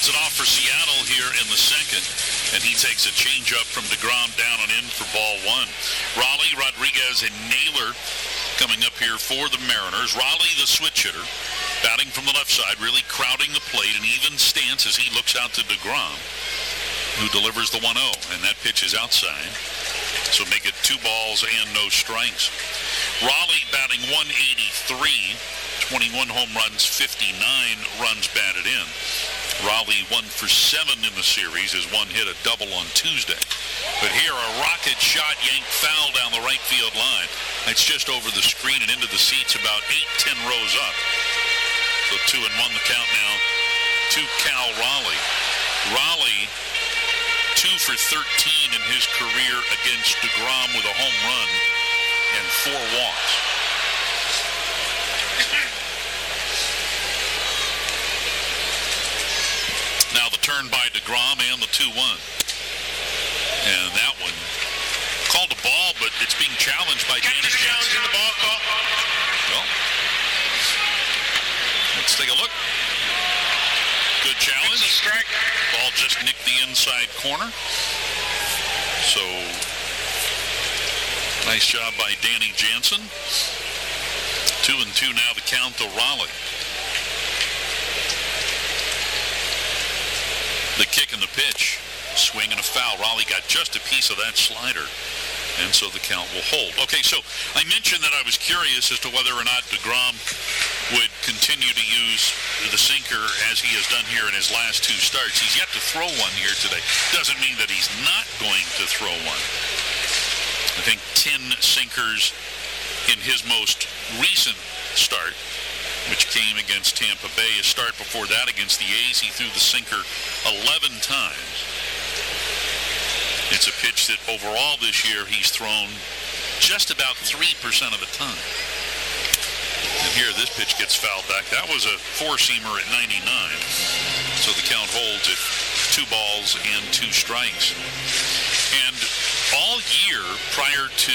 it off for Seattle here in the second, and he takes a changeup from DeGrom down and in for ball one. Raleigh, Rodriguez, and Naylor coming up here for the Mariners. Raleigh, the switch hitter, batting from the left side, really crowding the plate, an even stance as he looks out to DeGrom, who delivers the 1-0, and that pitch is outside. So make it 2 balls and no strikes. Raleigh batting 183, 21 home runs, 59 runs batted in. Raleigh 1 for 7 in the series, has one hit, a double on Tuesday. But here, a rocket shot yanked foul down the right field line. It's just over the screen and into the seats about 8-10 rows up. So 2-1 the count now to Cal Raleigh. Raleigh 2 for 13 in his career against DeGrom with a home run and 4 walks. Now the turn by DeGrom and the 2-1. And that one called a ball, but it's being challenged by Danny Jansen. In the ball call. Well, let's take a look. Good challenge. It's a strike. Ball just nicked the inside corner. So, nice job by Danny Jansen. 2-2 now the count to Raleigh. The kick and the pitch. Swing and a foul. Raleigh got just a piece of that slider, and so the count will hold. Okay, so I mentioned that I was curious as to whether or not DeGrom would continue to use the sinker as he has done here in his last 2 starts. He's yet to throw one here today. Doesn't mean that he's not going to throw one. I think 10 sinkers in his most recent start, which came against Tampa Bay. His start before that against the A's, he threw the sinker 11 times. It's a pitch that overall this year he's thrown just about 3% of the time. And here this pitch gets fouled back. That was a 4-seamer at 99. So the count holds at 2 balls and 2 strikes. And all year prior to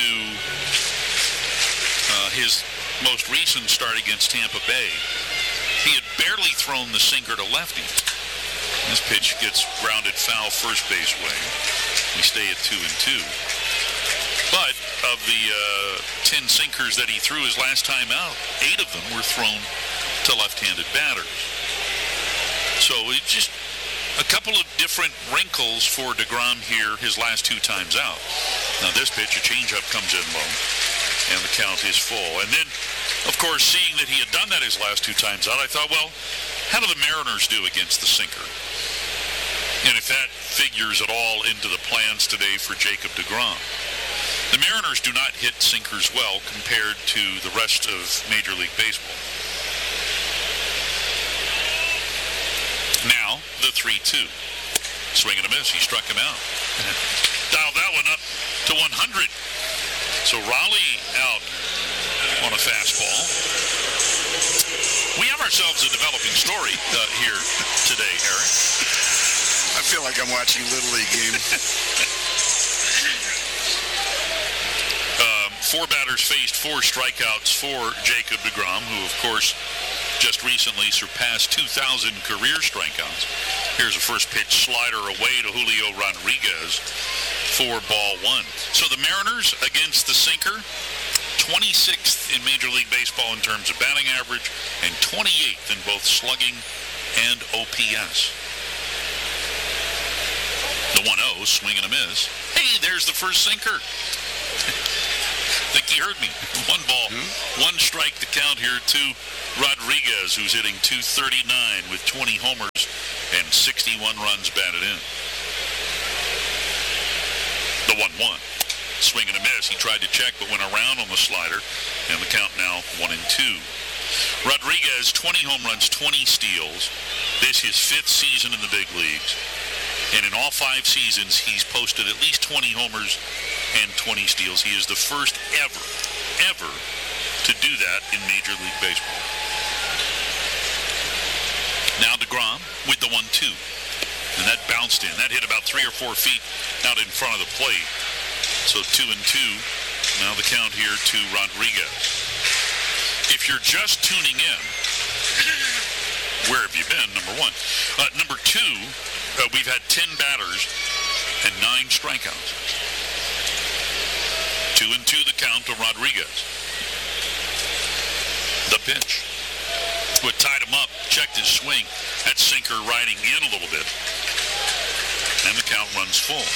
his most recent start against Tampa Bay, he had barely thrown the sinker to lefties. This pitch gets grounded foul first base way. We stay at 2-2. But of the 10 sinkers that he threw his last time out, 8 of them were thrown to left-handed batters. So it's just a couple of different wrinkles for DeGrom here his last 2 times out. Now this pitch, a changeup, comes in low, and the count is full. And then, of course, seeing that he had done that his last 2 times out, I thought, well, how do the Mariners do against the sinker? And if that figures at all into the plans today for Jacob DeGrom. The Mariners do not hit sinkers well compared to the rest of Major League Baseball. Now, the 3-2. Swing and a miss. He struck him out. Dialed that one up to 100. So Raleigh out on a fastball. We have ourselves a developing story here today, Eric. I feel like I'm watching Little League game. 4 batters faced, 4 strikeouts for Jacob DeGrom, who, of course, just recently surpassed 2,000 career strikeouts. Here's a first pitch slider away to Julio Rodriguez for ball 1. So the Mariners against the sinker, 26th in Major League Baseball in terms of batting average, and 28th in both slugging and OPS. The 1-0, swing and a miss. Hey, there's the first sinker. I think you heard me. 1 ball, 1 strike to count here to Rodriguez, who's hitting .239 with 20 homers and 61 runs batted in. The 1-1. Swing and a miss. He tried to check but went around on the slider, and the count now 1-2. Rodriguez, 20 home runs, 20 steals. This is his 5th season in the big leagues. And in all 5 seasons, he's posted at least 20 homers and 20 steals. He is the first ever to do that in Major League Baseball. Now DeGrom with the 1-2. And that bounced in. That hit about 3 or 4 feet out in front of the plate. So 2-2. Now the count here to Rodriguez. If you're just tuning in, Where have you been, number one? Number two, we've had 10 batters and 9 strikeouts. 2-2 the count to Rodriguez. The pitch. What tied him up, checked his swing. That sinker riding in a little bit. And the count runs full.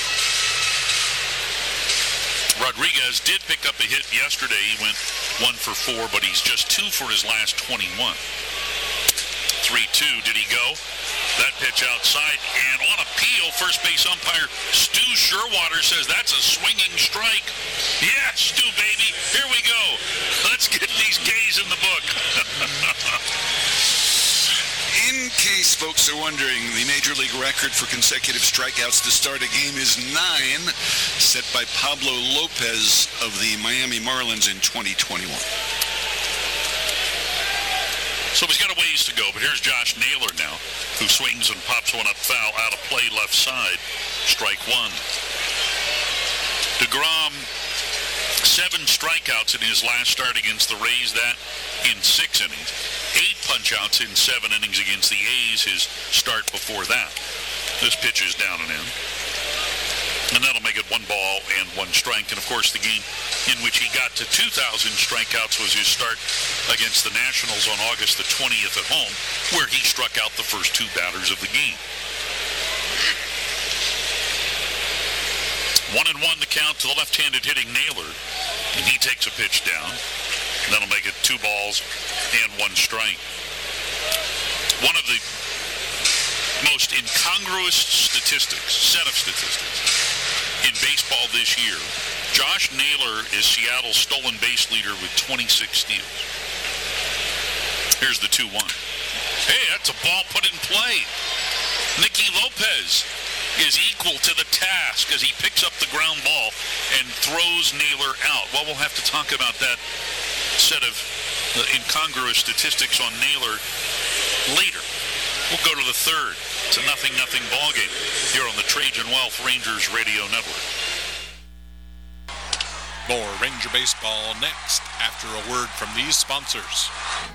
Rodriguez did pick up a hit yesterday. He went 1 for 4, but he's just 2 for his last 21. 3-2. Did he go? That pitch outside, and on appeal, first base umpire Stu Sherwater says that's a swinging strike. Yeah, Stu, baby, here we go. Let's get these K's in the book. In case folks are wondering, the Major League record for consecutive strikeouts to start a game is 9, set by Pablo Lopez of the Miami Marlins in 2021. So he's got a ways to go, but here's Josh Naylor now, who swings and pops one up foul out of play left side. Strike one. DeGrom, 7 strikeouts in his last start against the Rays, that in 6 innings. 8 punch-outs in 7 innings against the A's, his start before that. This pitch is down and in. And that'll make it 1 ball and 1 strike. And, of course, the game in which he got to 2,000 strikeouts was his start against the Nationals on August the 20th at home, where he struck out the first 2 batters of the game. 1-1 the count to the left-handed hitting Naylor. And he takes a pitch down. That'll make it 2 balls and 1 strike. One of the most incongruous set of statistics in baseball this year. Josh Naylor is Seattle's stolen base leader with 26 steals. Here's the 2-1. Hey, that's a ball put in play. Nicky Lopez is equal to the task as he picks up the ground ball and throws Naylor out. Well, we'll have to talk about that set of incongruous statistics on Naylor later. We'll go to the third. It's a 0-0 ball game here on the Trajan Wealth Rangers Radio Network. More Ranger baseball next after a word from these sponsors.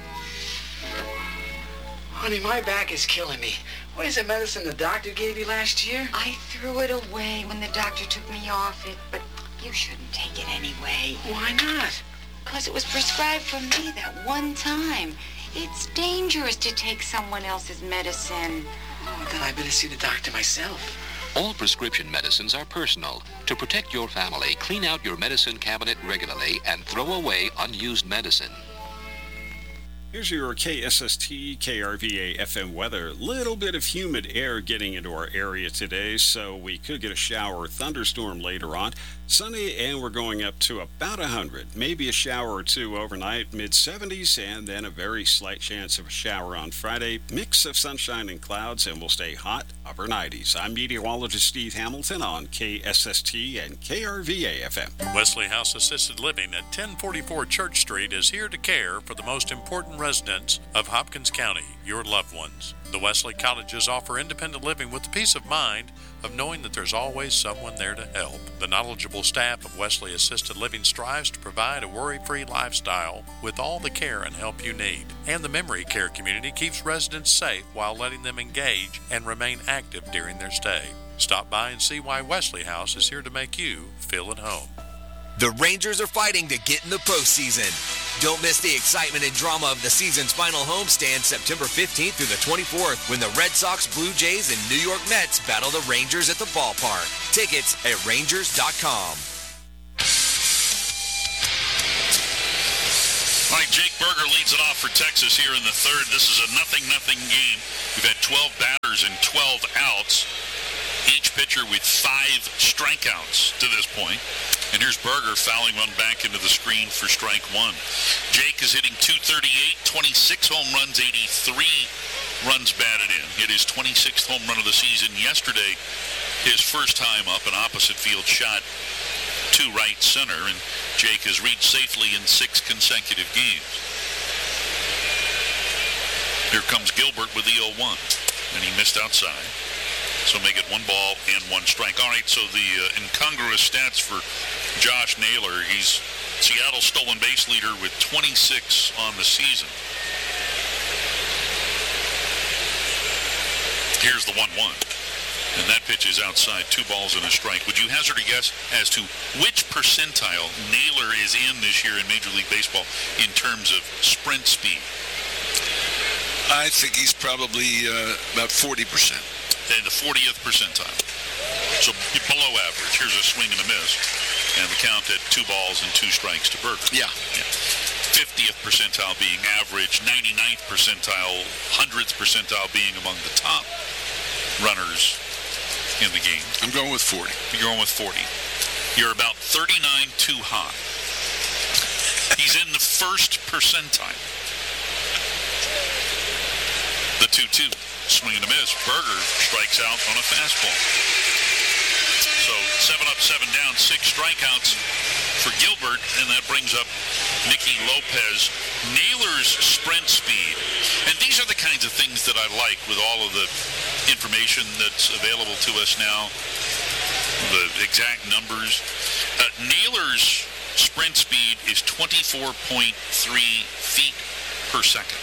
Honey, my back is killing me. What is the medicine the doctor gave you last year? I threw it away when the doctor took me off it, but you shouldn't take it anyway. Why not? Because it was prescribed for me that one time. It's dangerous to take someone else's medicine. Oh, then I better see the doctor myself. All prescription medicines are personal. To protect your family, clean out your medicine cabinet regularly and throw away unused medicine. Here's your KSST, KRVA FM weather. Little bit of humid air getting into our area today, so we could get a shower or thunderstorm later on. Sunny, and we're going up to about 100. Maybe a shower or 2 overnight, mid-70s, and then a very slight chance of a shower on Friday. Mix of sunshine and clouds, and we'll stay hot, upper 90s. I'm meteorologist Steve Hamilton on KSST and KRVA FM. Wesley House Assisted Living at 1044 Church Street is here to care for the most important residents of Hopkins County, your loved ones. The Wesley Cottages offer independent living with the peace of mind of knowing that there's always someone there to help. The knowledgeable staff of Wesley Assisted Living strives to provide a worry-free lifestyle with all the care and help you need. And the memory care community keeps residents safe while letting them engage and remain active during their stay. Stop by and see why Wesley House is here to make you feel at home. The Rangers are fighting to get in the postseason. Don't miss the excitement and drama of the season's final homestand September 15th through the 24th when the Red Sox, Blue Jays, and New York Mets battle the Rangers at the ballpark. Tickets at Rangers.com. All right, Jake Berger leads it off for Texas here in the third. This is a 0-0 game. We've had 12 batters and 12 outs. Each pitcher with 5 strikeouts to this point. And here's Berger fouling one back into the screen for strike one. Jake is hitting .238, 26 home runs, 83 runs batted in. Hit his 26th home run of the season yesterday. His first time up, an opposite field shot to right center. And Jake has reached safely in 6 consecutive games. Here comes Gilbert with the 0-1. And he missed outside. So make it 1 ball and 1 strike. All right, so the incongruous stats for Josh Naylor. He's Seattle's stolen base leader with 26 on the season. Here's the 1-1. And that pitch is outside, 2 balls and a strike. Would you hazard a guess as to which percentile Naylor is in this year in Major League Baseball in terms of sprint speed? I think he's probably about 40%. In the 40th percentile. So below average. Here's a swing and a miss. And the count at 2 balls and 2 strikes to Berger. Yeah. 50th percentile being average, 99th percentile, 100th percentile being among the top runners in the game. I'm going with 40. You're going with 40. You're about 39 too high. He's in the first percentile. The 2-2. Swing and a miss. Berger strikes out on a fastball. So 7 up, 7 down, 6 strikeouts for Gilbert, and that brings up Nicky Lopez. Naylor's sprint speed, and these are the kinds of things that I like with all of the information that's available to us now, the exact numbers. Naylor's sprint speed is 24.3 feet per second.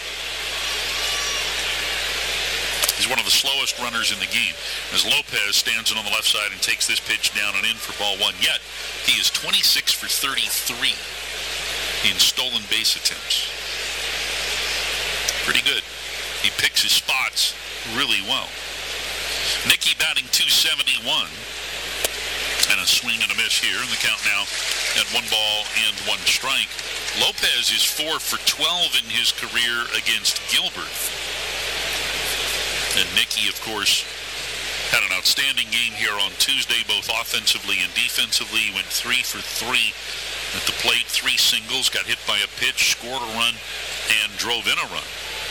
He's one of the slowest runners in the game, as Lopez stands in on the left side and takes this pitch down and in for ball 1. Yet, he is 26 for 33 in stolen base attempts. Pretty good. He picks his spots really well. Nicky batting .271, and a swing and a miss here, and the count now at 1 ball and 1 strike. Lopez is 4 for 12 in his career against Gilbert. And Nicky, of course, had an outstanding game here on Tuesday, both offensively and defensively. He went 3 for 3 at the plate, 3 singles, got hit by a pitch, scored a run, and drove in a run.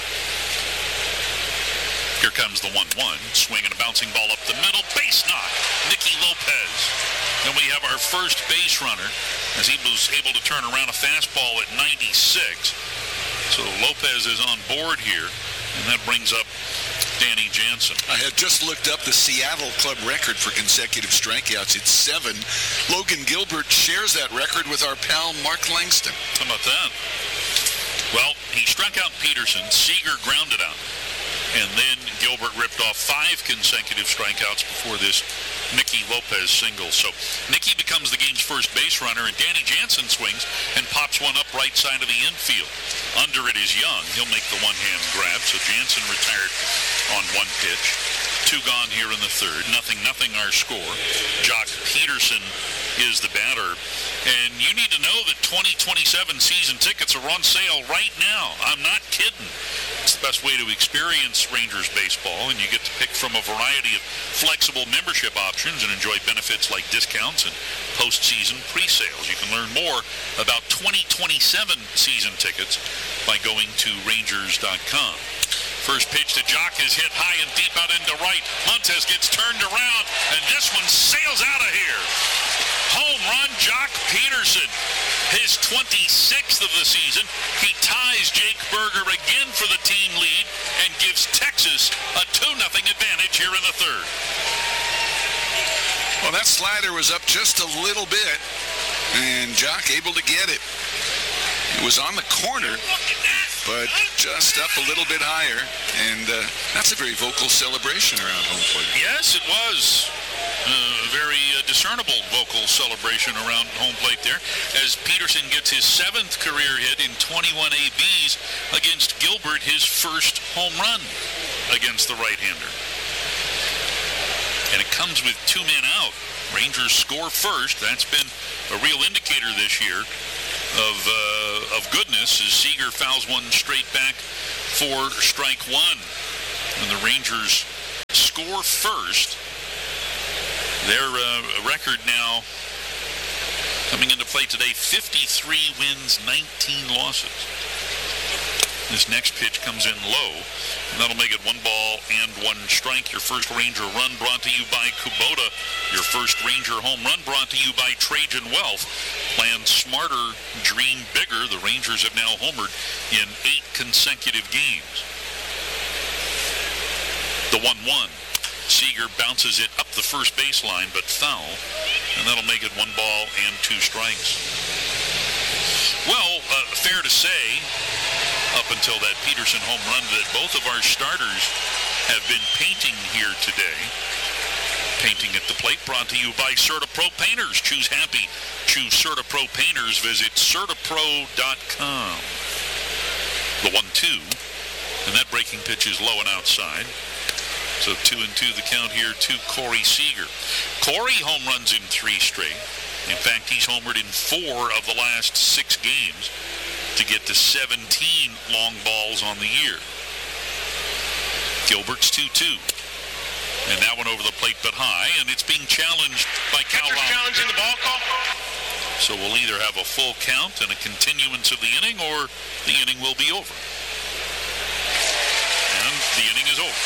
Here comes the 1-1. Swing and a bouncing ball up the middle. Base knock. Nicky Lopez. And we have our first base runner, as he was able to turn around a fastball at 96. So Lopez is on board here, and that brings up Danny Jansen. I had just looked up the Seattle club record for consecutive strikeouts. It's 7. Logan Gilbert shares that record with our pal Mark Langston. How about that? Well, he struck out Peterson. Seager grounded out. And then Gilbert ripped off 5 consecutive strikeouts before this Nicky Lopez single. So Nicky becomes the game's first base runner, and Danny Jansen swings and pops one up right side of the infield. Under it is Young. He'll make the one-hand grab. So Jansen retired on 1 pitch. 2 gone here in the third. 0-0 our score. Jock Peterson is the batter. And you need to know that 2027 season tickets are on sale right now. I'm not kidding. It's the best way to experience Rangers baseball, and you get to pick from a variety of flexible membership options and enjoy benefits like discounts and postseason pre-sales. You can learn more about 2027 season tickets by going to Rangers.com. First pitch to Jock is hit high and deep out into right. Montes gets turned around, and this one sails out of here. Home run, Jock Peterson. His 26th of the season. He ties Jake Berger again for the team lead and gives Texas a 2-0 advantage here in the third. Well, that slider was up just a little bit, and Jock able to get it. It was on the corner, but just up a little bit higher, and that's a very vocal celebration around home plate. Yes, it was. Very discernible vocal celebration around home plate there, as Peterson gets his 7th career hit in 21 ABs against Gilbert, his first home run against the right-hander. And it comes with 2 men out. Rangers score first. That's been a real indicator this year of goodness, as Seager fouls one straight back for strike 1. And the Rangers score first. Their record now coming into play today, 53 wins, 19 losses. This next pitch comes in low, and that'll make it 1 ball and 1 strike. Your first Ranger run brought to you by Kubota. Your first Ranger home run brought to you by Trajan Wealth. Plan smarter, dream bigger. The Rangers have now homered in 8 consecutive games. The 1-1. Seager bounces it up the first baseline, but foul, and that'll make it 1 ball and 2 strikes. Well, fair to say, up until that Peterson home run, that both of our starters have been painting here today. Painting at the plate brought to you by CertaPro Painters. Choose happy. Choose CertaPro Painters. Visit CertaPro.com. The 1-2. And that breaking pitch is low and outside. So 2-2 the count here to Corey Seager. Corey home runs in 3 straight. In fact, he's homered in 4 of the last 6 games to get to 17 long balls on the year. Gilbert's 2-2. And that one over the plate but high, and it's being challenged by Cal Raleigh. Challenging the ball call. So we'll either have a full count and a continuance of the inning, or the inning will be over. And the inning is over.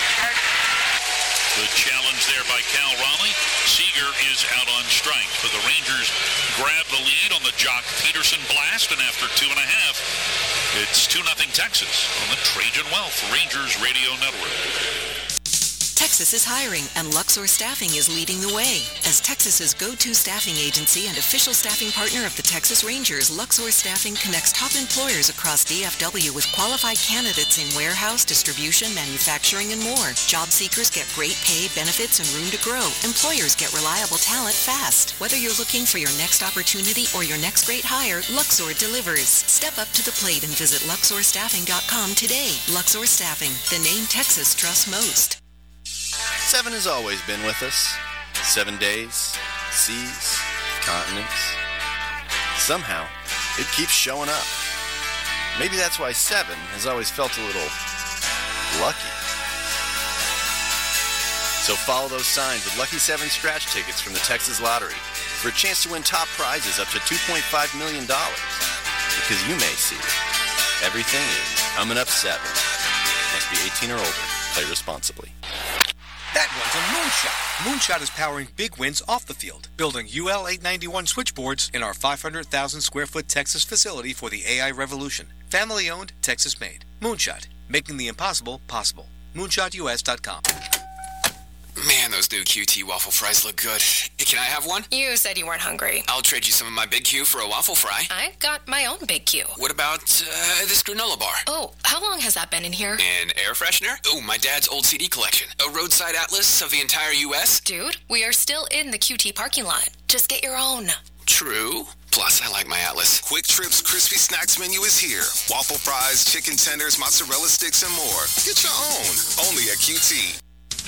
The challenge there by Cal Raleigh. Seager is out on strike. But the Rangers grab the lead on the Jock Peterson blast, and after 2.5, it's 2-0 Texas on the Trajan Wealth Rangers Radio Network. Texas is hiring, and Luxor Staffing is leading the way. As Texas's go-to staffing agency and official staffing partner of the Texas Rangers, Luxor Staffing connects top employers across DFW with qualified candidates in warehouse, distribution, manufacturing, and more. Job seekers get great pay, benefits, and room to grow. Employers get reliable talent fast. Whether you're looking for your next opportunity or your next great hire, Luxor delivers. Step up to the plate and visit LuxorStaffing.com today. Luxor Staffing, the name Texas trusts most. 7 has always been with us. 7 days, seas, continents. Somehow, it keeps showing up. Maybe that's why 7 has always felt a little lucky. So follow those signs with Lucky 7 scratch tickets from the Texas Lottery for a chance to win top prizes up to $2.5 million. Because you may see it. Everything is coming up 7. Must be 18 or older. Play responsibly. That one's a Moonshot. Moonshot is powering big wins off the field, building UL 891 switchboards in our 500,000 square foot Texas facility for the AI revolution. Family owned, Texas made. Moonshot, making the impossible possible. MoonshotUS.com. Man, those new QT waffle fries look good. Can I have one? You said you weren't hungry. I'll trade you some of my Big Q for a waffle fry. I got my own Big Q. What about this granola bar? Oh, how long has that been in here? An air freshener? Oh, my dad's old CD collection. A roadside atlas of the entire U.S.? Dude, we are still in the QT parking lot. Just get your own. True. Plus, I like my atlas. Quick Trip's Crispy Snacks menu is here. Waffle fries, chicken tenders, mozzarella sticks, and more. Get your own. Only at QT.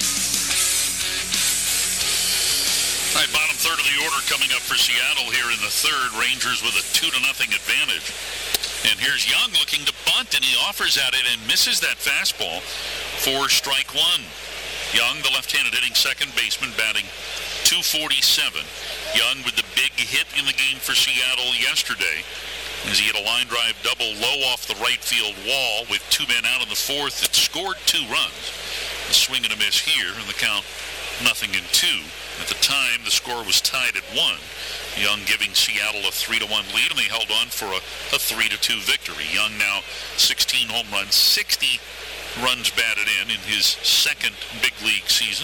All right, bottom third of the order coming up for Seattle here in the third. Rangers with a 2-0 advantage. And here's Young looking to bunt, and he offers at it and misses that fastball for strike 1. Young, the left-handed hitting second baseman, batting .247. Young with the big hit in the game for Seattle yesterday as he hit a line drive double low off the right field wall with 2 men out in the fourth. It scored 2 runs. A swing and a miss here, and the count 0-2. At the time, the score was tied at 1. Young giving Seattle a 3-1 lead, and they held on for a 3-2 victory. Young now 16 home runs, 60 runs batted in his second big league season.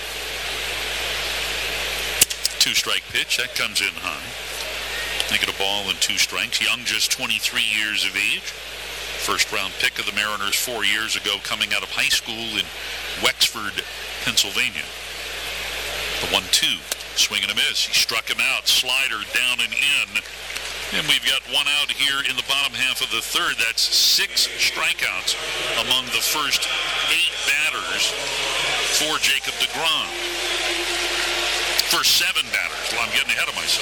2-strike pitch, that comes in high. Make it a ball and 2 strikes. Young just 23 years of age. First round pick of the Mariners 4 years ago, coming out of high school in Wexford, Pennsylvania. The 1-2, swing and a miss. He struck him out, slider down and in. And we've got 1 out here in the bottom half of the third. That's 6 strikeouts among the first 8 batters for Jacob deGrom. First 7 batters. Well, I'm getting ahead of myself.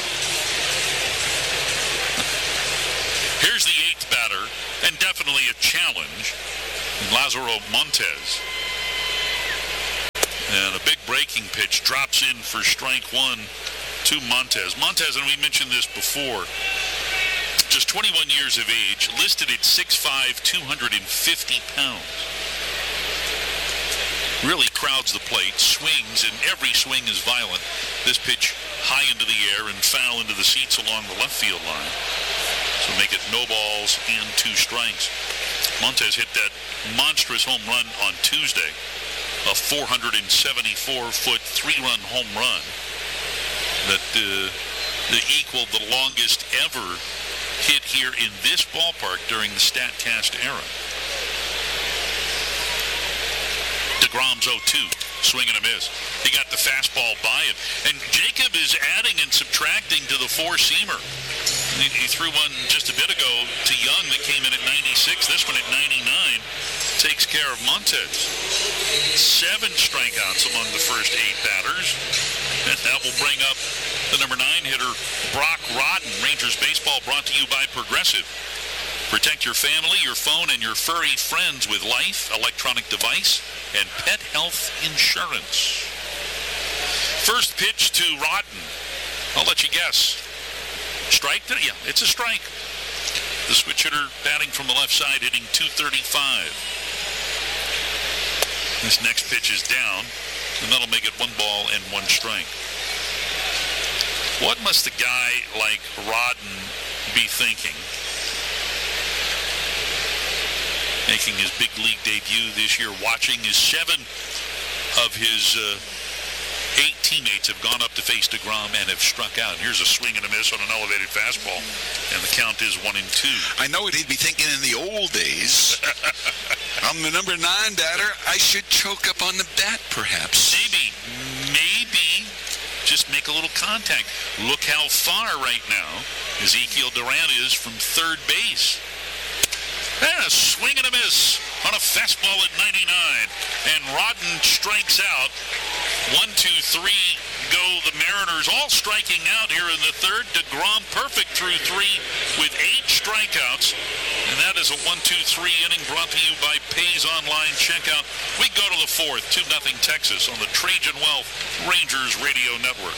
Here's the 8th batter, and definitely a challenge, Lazaro Montes. And a big breaking pitch drops in for strike 1 to Montes. Montes, and we mentioned this before, just 21 years of age, listed at 6'5", 250 pounds. Really crowds the plate, swings, and every swing is violent. This pitch high into the air and foul into the seats along the left field line. So make it no balls and 2 strikes. Montes hit that monstrous home run on Tuesday. A 474-foot 3-run home run that equaled the longest ever hit here in this ballpark during the StatCast era. DeGrom's 0-2. Swing and a miss. He got the fastball by him. And Jacob is adding and subtracting to the four-seamer. He threw one just a bit ago to Young that came in at 96. This one at 99 takes care of Montez. 7 strikeouts among the first 8 batters. And that will bring up the number 9 hitter, Brock Rodden. Rangers baseball brought to you by Progressive. Protect your family, your phone, and your furry friends with Life, electronic device, and pet health insurance. First pitch to Rodden. I'll let you guess. Strike? Yeah, it's a strike. The switch hitter batting from the left side, hitting .235. This next pitch is down, and that'll make it 1 ball and 1 strike. What must a guy like Rodden be thinking? Making his big league debut this year, watching as 7 of his 8 teammates have gone up to face DeGrom and have struck out. Here's a swing and a miss on an elevated fastball, and the count is 1-2. I know what he'd be thinking in the old days. I'm the number 9 batter. I should choke up on the bat, perhaps. Maybe just make a little contact. Look how far right now Ezekiel Duran is from third base. And a swing and a miss on a fastball at 99. And Rodden strikes out. 1, 2, 3 go the Mariners, all striking out here in the third. DeGrom perfect through 3 with 8 strikeouts. And that is a 1-2-3 inning brought to you by Pays Online Checkout. We go to the 4th, 2-0 Texas on the Trajan Wealth Rangers Radio Network.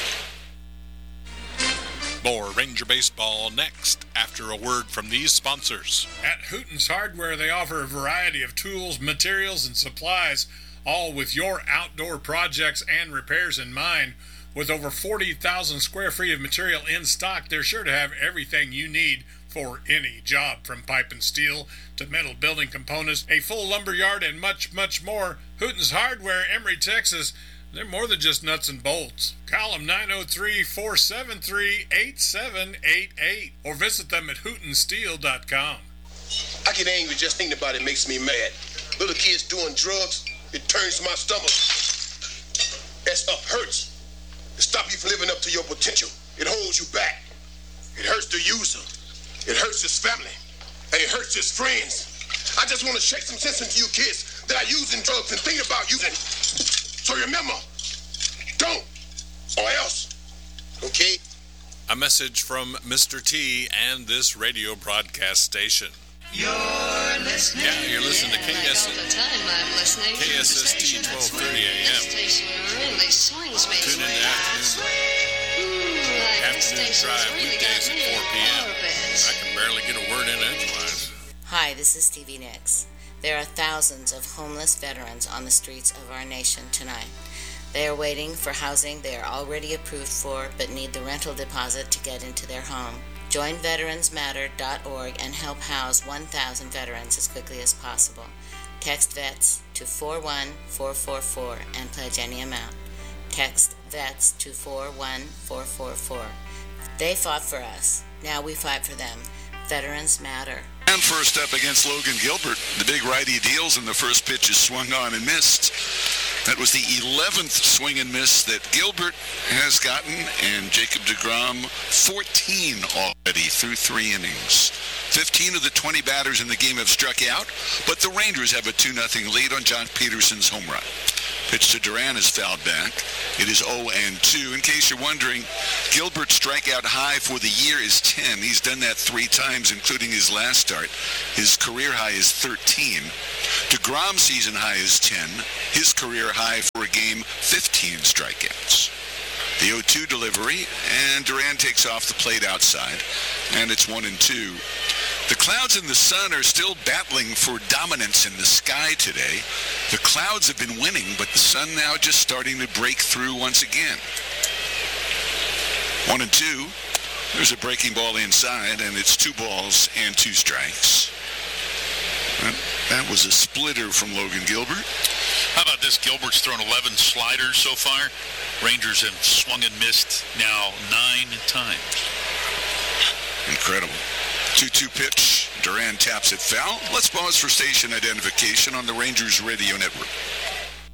More Ranger Baseball next after a word from these sponsors. At Hooten's Hardware, they offer a variety of tools, materials, and supplies, all with your outdoor projects and repairs in mind. With over 40,000 square feet of material in stock, they're sure to have everything you need for any job, from pipe and steel to metal building components, a full lumber yard, and much, much more. Hooten's Hardware, Emory, Texas. They're more than just nuts and bolts. Call them 903-473-8788 or visit them at HootenSteel.com. I get angry just thinking about it. Makes me mad. Little kids doing drugs, it turns my stomach. That stuff hurts. It stops you from living up to your potential. It holds you back. It hurts the user. It hurts his family. And it hurts his friends. I just want to shake some sense into you kids that are using drugs and thinking about using. So remember, don't, or else, okay? A message from Mr. T and this radio broadcast station. You're listening. Yeah, you're listening to KSST 1230 AM. Tune in to Afternoon Drive weekdays at 4 p.m. I can barely get a word in edgewise. Hi, this is Stevie Nicks. There are thousands of homeless veterans on the streets of our nation tonight. They are waiting for housing they are already approved for but need the rental deposit to get into their home. Join VeteransMatter.org and help house 1,000 veterans as quickly as possible. Text VETS to 41444 and pledge any amount. Text VETS to 41444. They fought for us. Now we fight for them. Veterans Matter. And first up against Logan Gilbert, the big righty deals, and the first pitch is swung on and missed. That was the 11th swing and miss that Gilbert has gotten, and Jacob DeGrom 14 already through 3 innings. 15 of the 20 batters in the game have struck out, but the Rangers have a 2-0 lead on John Peterson's home run. Pitch to Duran is fouled back. It is 0-2. In case you're wondering, Gilbert's strikeout high for the year is 10. He's done that 3 times, including his last start. His career high is 13. DeGrom's season high is 10. His career high for a game, 15 strikeouts. The 0-2 delivery, and Duran takes off the plate outside, and it's 1-2. The clouds and the sun are still battling for dominance in the sky today. The clouds have been winning, but the sun now just starting to break through once again. 1-2. There's a breaking ball inside, and it's 2 balls and 2 strikes. That was a splitter from Logan Gilbert. How about this? Gilbert's thrown 11 sliders so far. Rangers have swung and missed now 9 times. Incredible. 2-2 pitch. Duran taps it foul. Let's pause for station identification on the Rangers Radio Network.